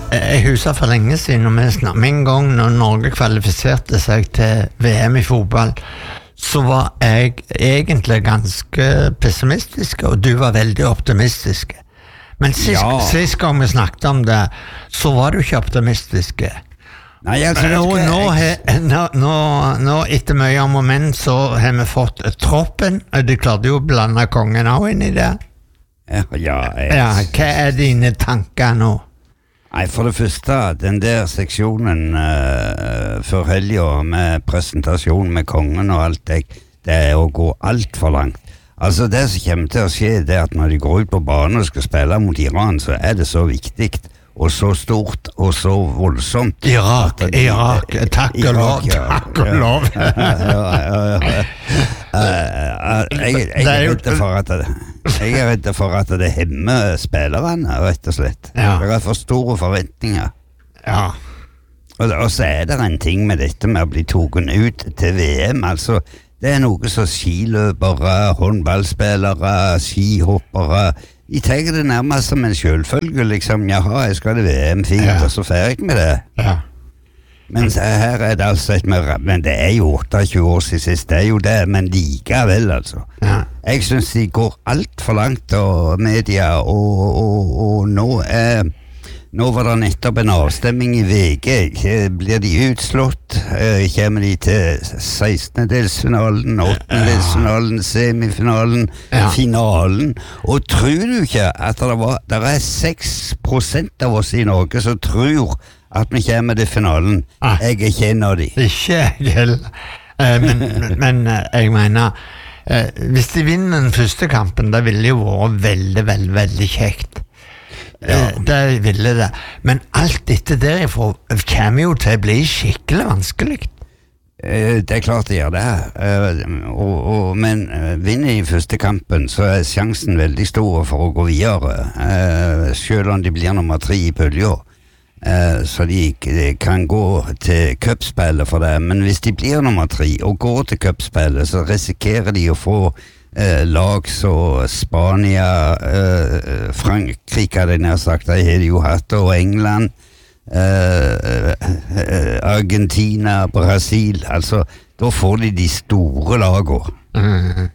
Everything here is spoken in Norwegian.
Jeg husker for lenge siden, med en gang når Norge kvalifiserte seg til VM i fotball, så var jeg egentlig ganske pessimistisk, og du var veldig optimistisk. Men sist gang vi snakket om det, så var du ikke optimistisk. Nei, altså, nå etter mye om og men, så har vi fått troppen, og de klarte jo å blande kongen også inn i det. Ja, hva dine tanker nå? Nei, for det første, den der seksjonen før helgen med presentasjon med kongen og alt det å gå alt for langt. Altså det som kommer til å skje, det at når de går ut på banen og skal spille mot Iran, så det så viktig og så stort og så voldsomt. Irak, takk og lov. Jeg er redd for at det hemmer spillerne, rett og slett. Det for store forventninger. Ja. Og så det en ting med dette med å bli togen ut til VM, altså det noe som skiløpere, håndballspillere, skihoppere, de tenker det nærmest som en selvfølge, liksom, jaha, jeg skal til VM fint, og så ferdig med det. Ja. Men her det altså men det jo 28 år siden sist, det jo det, men likevel, altså. Ja. Jeg synes de går alt for langt, og media, og nå var det nettopp en avstemming i VG. Blir de utslått? Kommer de til 16-delsfinalen, 8-delsfinalen, semifinalen, finalen? Og tror du ikke at det 6% av oss i Norge som tror at vi kommer til finalen? Jeg ikke en av de. Ikke jeg heller. Men jeg mener, hvis de vinner den første kampen, det ville jo vært veldig, veldig, veldig kjekt. Det ville det. Men alt dette derifra kommer jo til å bli skikkelig vanskelig. Det klart det gjør det. Men vinner i første kampen, så sjansen veldig stor for å gå videre. Selv om de blir nummer 3 i pølja. Så de kan gå til cupspillet for det. Men hvis de blir nummer 3 og går til cupspillet, så risikerer de å få lag så Spania, Frankrike, det nær sagt, det har de jo hatt, og England, Argentina, Brasil, altså, da får de store lagene.